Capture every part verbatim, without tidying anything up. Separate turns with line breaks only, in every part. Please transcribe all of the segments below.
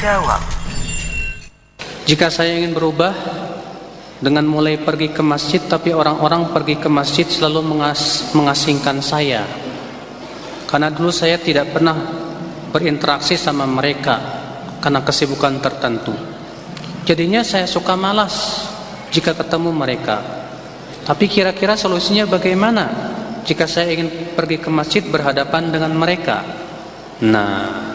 jawab.
Jika saya ingin berubah dengan mulai pergi ke masjid, tapi orang-orang pergi ke masjid selalu mengas- mengasingkan saya, karena dulu saya tidak pernah berinteraksi sama mereka karena kesibukan tertentu. Jadinya saya suka malas jika ketemu mereka. Tapi kira-kira solusinya bagaimana jika saya ingin pergi ke masjid berhadapan dengan mereka? Nah,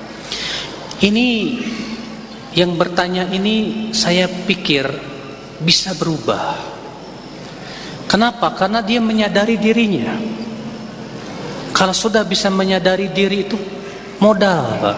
ini yang bertanya ini saya pikir bisa berubah. Kenapa? Karena dia menyadari dirinya. Kalau sudah bisa menyadari diri itu modal, Pak.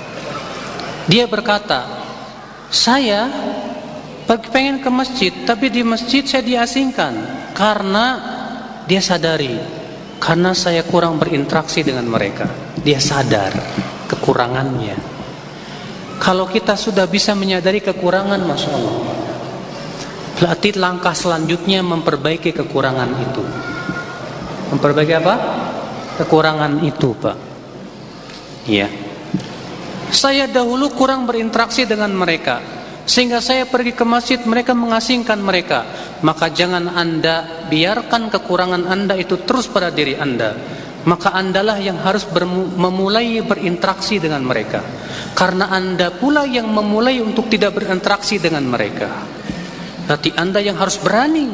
Dia berkata, saya pengen ke masjid, tapi di masjid saya diasingkan. Karena dia sadari, karena saya kurang berinteraksi dengan mereka. Dia sadar kekurangannya. Kalau kita sudah bisa menyadari kekurangan, Masya Allah, berarti langkah selanjutnya memperbaiki kekurangan itu. Memperbaiki apa? Kekurangan itu, Pak. Iya. Saya dahulu kurang berinteraksi dengan mereka, sehingga saya pergi ke masjid, mereka mengasingkan mereka. Maka jangan Anda biarkan kekurangan Anda itu terus pada diri Anda. Maka Andalah yang harus bermu- memulai berinteraksi dengan mereka. Karena Anda pula yang memulai untuk tidak berinteraksi dengan mereka. Berarti Anda yang harus berani.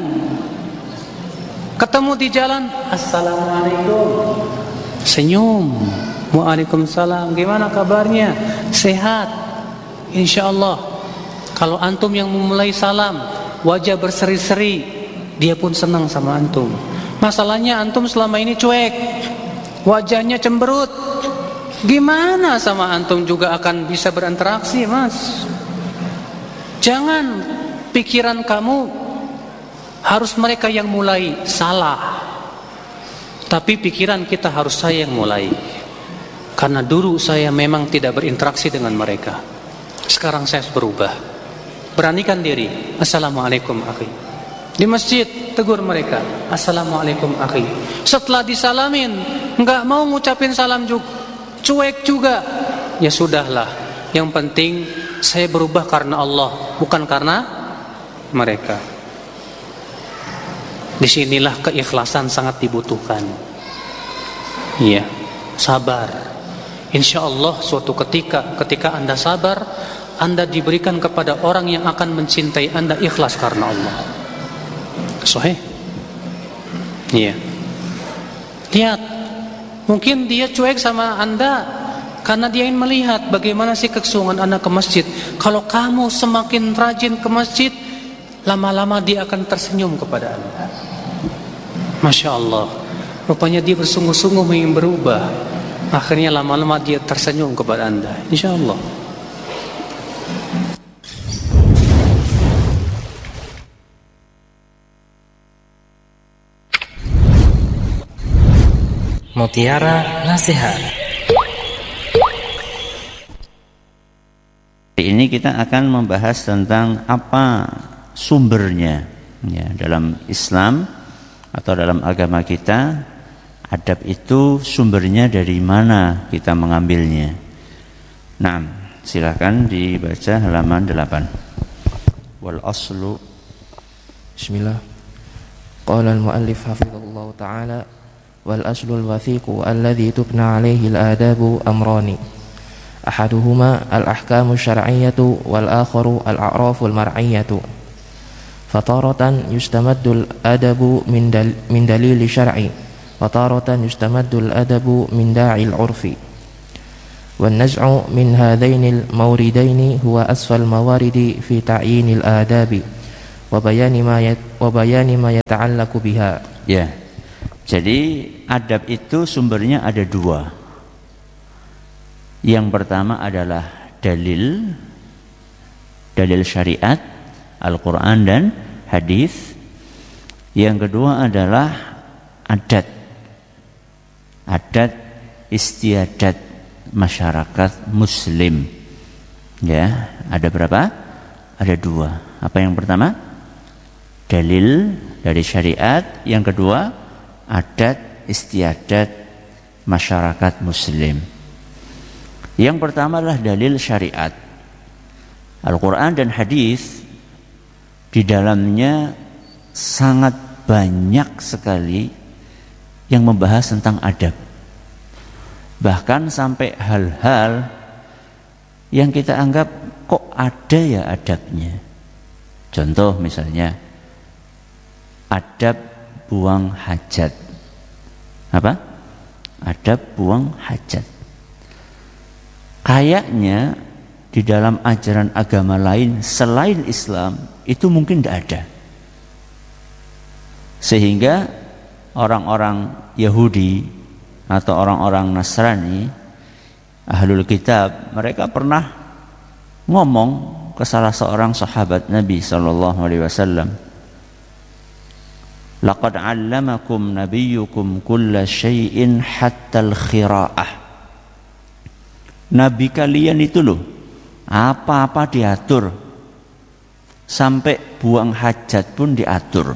Ketemu di jalan, Assalamualaikum, senyum, Waalaikumsalam, gimana kabarnya? Sehat? Insya Allah. Kalau antum yang memulai salam, wajah berseri-seri, dia pun senang sama antum. Masalahnya antum selama ini cuek, wajahnya cemberut. Gimana sama antum juga akan bisa berinteraksi, Mas? Jangan pikiran kamu harus mereka yang mulai, salah. Tapi pikiran kita harus saya yang mulai. Karena dulu saya memang tidak berinteraksi dengan mereka. Sekarang saya harus berubah. Beranikan diri. Assalamualaikum akhi. Di masjid tegur mereka, Assalamualaikum akhi. Setelah disalamin, enggak mau ngucapin salam juga, cuek juga. Ya sudahlah. Yang penting saya berubah karena Allah, bukan karena mereka. Disinilah keikhlasan sangat dibutuhkan. Iya, sabar. Insya Allah suatu ketika ketika Anda sabar, Anda diberikan kepada orang yang akan mencintai Anda ikhlas karena Allah. Sahih? Iya. Lihat, mungkin dia cuek sama Anda karena dia ingin melihat bagaimana sih kesungguhan Anda ke masjid. Kalau kamu semakin rajin ke masjid, lama-lama dia akan tersenyum kepada Anda. Masya Allah. Rupanya dia bersungguh-sungguh ingin berubah. Akhirnya lama-lama dia tersenyum kepada Anda. Insya Allah.
Mutiara Nasihat.
Hari ini kita akan membahas tentang apa sumbernya ya, dalam Islam atau dalam agama kita. Adab itu sumbernya dari mana kita mengambilnya. Nah, silakan dibaca halaman delapan. Wal aslu.
Bismillah. Qala al-muallif hafizallahu ta'ala wal aslu al-wathiqu alladhi tubna alayhi al-adabu amrani. Ahaduhuma al-ahkamu syar'iyyatu wal akharu al-a'rafu al-mar'iyyatu. Fataratan yustamaddu al-adabu min, dal- min dalili syar'i. وتارة يستمد الأدب من داعي العرف والنزع من هذين الموردين هو أسفل الموارد في تعيين الآداب وبيان ما وبيان ما يتعلق بها.
Ya, jadi adab itu sumbernya ada dua. Yang pertama adalah dalil, dalil syariat, Al-Quran dan hadis. Yang kedua adalah adat. Adat istiadat masyarakat muslim. Ya, ada berapa? Ada dua. Apa yang pertama? Dalil dari syariat. Yang kedua, adat istiadat masyarakat muslim. Yang pertama adalah dalil syariat. Al-Quran dan hadis di dalamnya sangat banyak sekali yang membahas tentang adab. Bahkan sampai hal-hal yang kita anggap kok ada ya adabnya. Contoh misalnya adab buang hajat. Apa? Adab buang hajat. Kayaknya di dalam ajaran agama lain selain Islam itu mungkin tidak ada. Sehingga orang-orang Yahudi atau orang-orang Nasrani, Ahlul Kitab, mereka pernah ngomong ke salah seorang sahabat Nabi sallallahu alaihi wasallam, laqad 'allamakum nabiyyukum kulla syai'in hatta al-khira'ah. Nabi kalian itu loh, apa-apa diatur, sampai buang hajat pun diatur.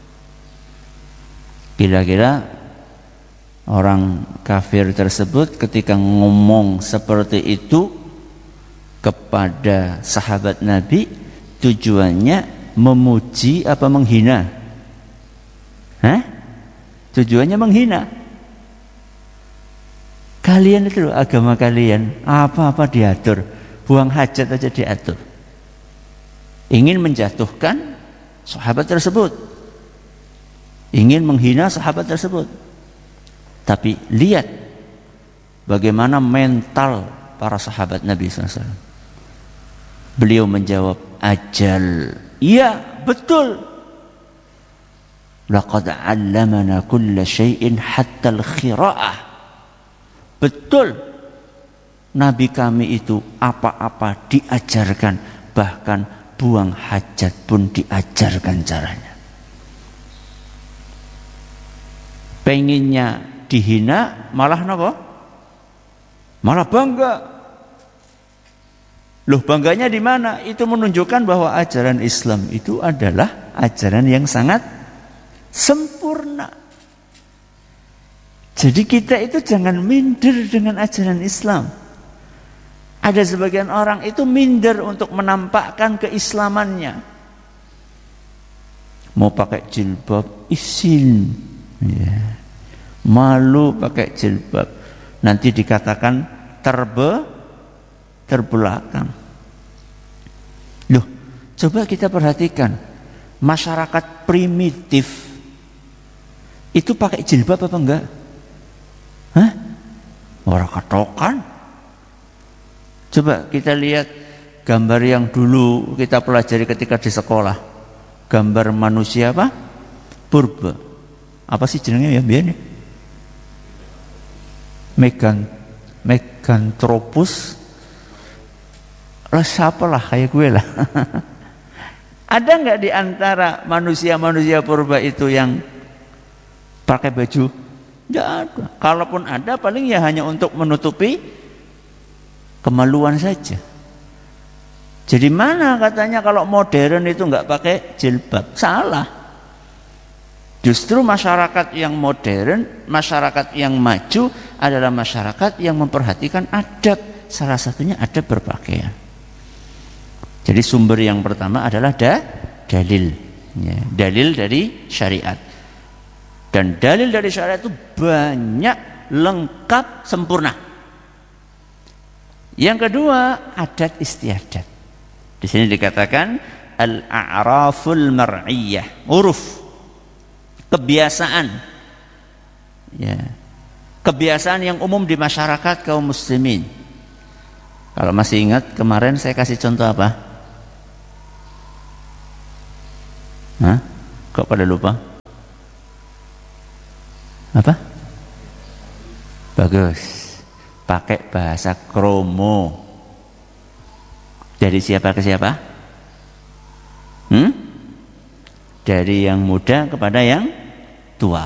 Kira-kira orang kafir tersebut ketika ngomong seperti itu kepada sahabat Nabi, tujuannya memuji apa menghina? Hah? Tujuannya menghina. Kalian itu loh, agama kalian apa-apa diatur, buang hajat aja diatur. Ingin menjatuhkan sahabat tersebut, ingin menghina sahabat tersebut. Tapi lihat bagaimana mental para sahabat Nabi sallallahu alaihi wasallam. Beliau menjawab, ajal, iya betul. Laqad 'allamana kulla syai'in hatta al-khira'ah. Betul, Nabi kami itu apa-apa diajarkan, bahkan buang hajat pun diajarkan caranya. Pengennya dihina malah napa? Malah bangga. Loh, bangganya di mana? Itu menunjukkan bahwa ajaran Islam itu adalah ajaran yang sangat sempurna. Jadi kita itu jangan minder dengan ajaran Islam. Ada sebagian orang itu minder untuk menampakkan keislamannya. Mau pakai jilbab, izin. Ya. Malu pakai jilbab. Nanti dikatakan terbe, terbelakang. Loh, coba kita perhatikan. Masyarakat primitif itu pakai jilbab apa enggak? Hah? Orang katokan. Coba kita lihat gambar yang dulu kita pelajari ketika di sekolah. Gambar manusia apa? Purba. Apa sih jenengnya ya biar nih? Megan, Meganthropus. Lah siapa lah kayak gue lah. Ada nggak di antara manusia-manusia purba itu yang pakai baju? Tidak ada. Kalaupun ada, paling ya hanya untuk menutupi kemaluan saja. Jadi mana katanya kalau modern itu nggak pakai jilbab? Salah. Justru masyarakat yang modern, masyarakat yang maju adalah masyarakat yang memperhatikan adab. Salah satunya adab berpakaian. Jadi sumber yang pertama adalah da, dalil, ya, dalil dari syariat. Dan dalil dari syariat itu banyak, lengkap, sempurna. Yang kedua, adat istiadat. Di sini dikatakan al-a'raful mar'iyah, uruf, kebiasaan. Ya. Kebiasaan yang umum di masyarakat kaum muslimin. Kalau masih ingat kemarin saya kasih contoh apa? Hah? Kok pada lupa? Apa? Bagus. Pakai bahasa kromo. Dari siapa ke siapa? Hmm? Dari yang muda kepada yang tua.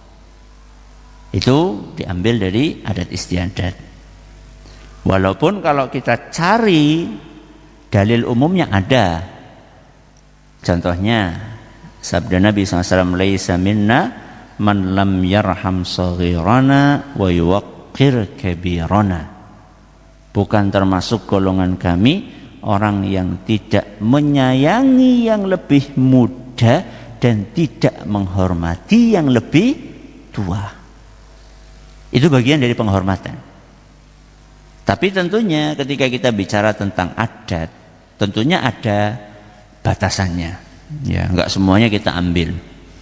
Itu diambil dari adat istiadat. Walaupun kalau kita cari dalil umumnya ada. Contohnya sabda Nabi sallallahu alaihi wasallam, laisa minna man lam yarham saghirana wa yuwaqqir kabirana. Bukan termasuk golongan kami orang yang tidak menyayangi yang lebih muda dan tidak menghormati yang lebih tua. Itu bagian dari penghormatan. Tapi tentunya ketika kita bicara tentang adat, tentunya ada batasannya. Ya, enggak semuanya kita ambil.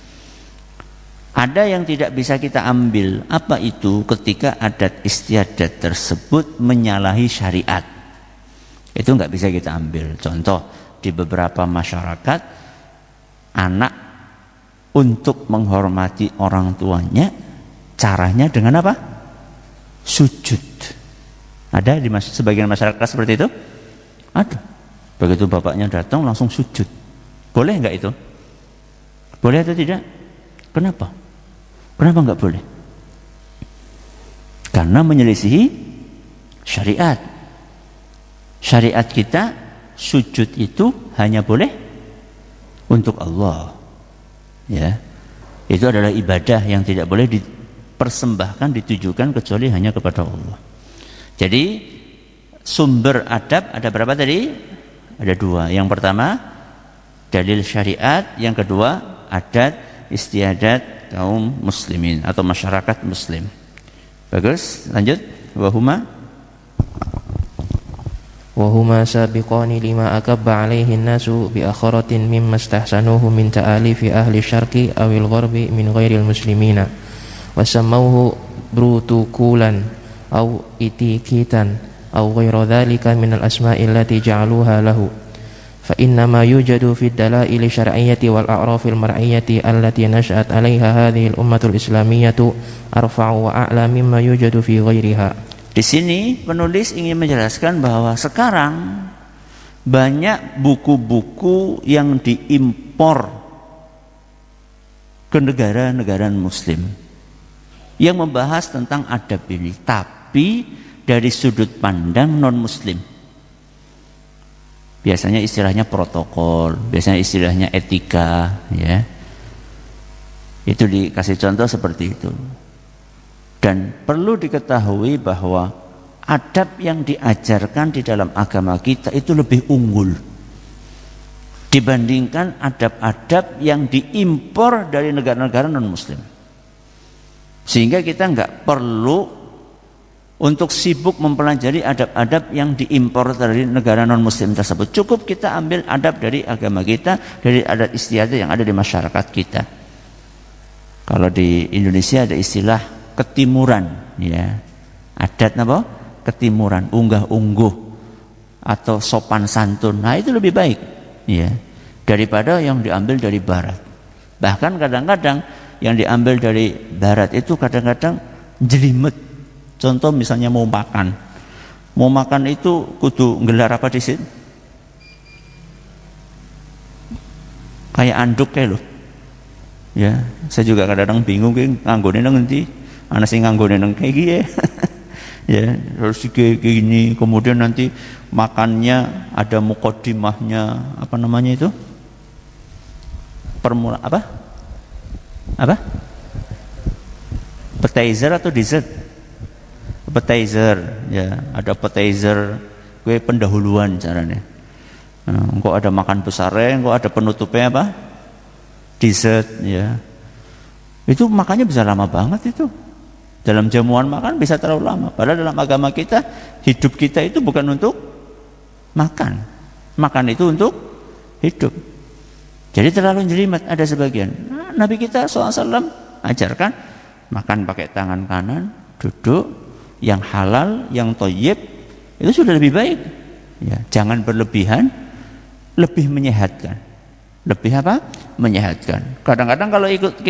Ada yang tidak bisa kita ambil. Apa itu? Ketika adat istiadat tersebut menyalahi syariat. Itu enggak bisa kita ambil. Contoh, di beberapa masyarakat, anak untuk menghormati orang tuanya, caranya dengan apa? Sujud. Ada di mas- sebagian masyarakat seperti itu? Ada. Begitu bapaknya datang langsung sujud. Boleh enggak itu? Boleh atau tidak? Kenapa? Kenapa enggak boleh? Karena menyelisihi syariat. Syariat kita, sujud itu hanya boleh untuk Allah. Ya. Itu adalah ibadah yang tidak boleh dipersembahkan, ditujukan kecuali hanya kepada Allah. Jadi sumber adab ada berapa tadi? Ada dua. Yang pertama dalil syariat, yang kedua adat istiadat kaum muslimin atau masyarakat muslim. Bagus, lanjut. Wahuma
wahuma sabiqani lima akabba alaihi nasu bi akharatin mimma istahsanuhu min ta'alifi ahli syarqi awil gharbi min ghairil muslimina wa sammauhu brutukulan aw itikitan aw ghairu dhalika min al asma'i allati ja'aluha lahu fa inna ma yujadu fi dalail syar'iyyati wal a'rafil mar'iyyati allati nasha'at 'alaiha hadhihi al ummatul islamiyyatu arfa'u wa a'la mimma yujadu fi ghairiha.
Di sini penulis ingin menjelaskan bahwa sekarang banyak buku-buku yang diimpor ke negara-negara muslim yang membahas tentang adab ini, tapi dari sudut pandang non-muslim. Biasanya istilahnya protokol, biasanya istilahnya etika, ya. Itu dikasih contoh seperti itu. Dan perlu diketahui bahwa adab yang diajarkan di dalam agama kita itu lebih unggul dibandingkan adab-adab yang diimpor dari negara-negara non-muslim. Sehingga kita enggak perlu untuk sibuk mempelajari adab-adab yang diimpor dari negara non-muslim tersebut. Cukup kita ambil adab dari agama kita, dari adat istiadat yang ada di masyarakat kita. Kalau di Indonesia ada istilah ketimuran, ya. Adat apa? Ketimuran, unggah-ungguh atau sopan santun. Nah, itu lebih baik, ya, daripada yang diambil dari barat. Bahkan kadang-kadang yang diambil dari barat itu kadang-kadang jelimet. Contoh misalnya mau makan, mau makan itu kudu nggelar apa di sini? Kayak anduk kayak loh. Ya, saya juga kadang-kadang bingung kayak nganggone nang endi? Ana sing nganggone nang kayak gini. Ya, harus kayak gini. Kemudian nanti makannya ada muqaddimahnya, apa namanya itu? Permula apa? Apa? Appetizer atau dessert? Appetizer, ya, ada appetizer, gue pendahuluan caranya. Nah, kok ada makan besarnya, kok ada penutupnya apa? Dessert, ya. Itu makannya bisa lama banget itu. Dalam jamuan makan bisa terlalu lama. Padahal dalam agama kita, hidup kita itu bukan untuk makan. Makan itu untuk hidup. Jadi terlalu jelimet ada sebagian. Nah, Nabi kita shallallahu alaihi wasallam ajarkan makan pakai tangan kanan, duduk. Yang halal, yang thayyib itu sudah lebih baik. Ya, jangan berlebihan, lebih menyehatkan. Lebih apa? Menyehatkan. Kadang-kadang kalau ikut